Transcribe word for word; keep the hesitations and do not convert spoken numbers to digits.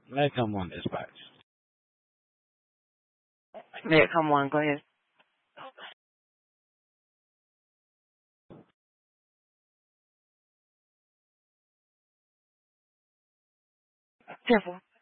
Let come on, dispatch. Yeah, come on, go ahead. Careful.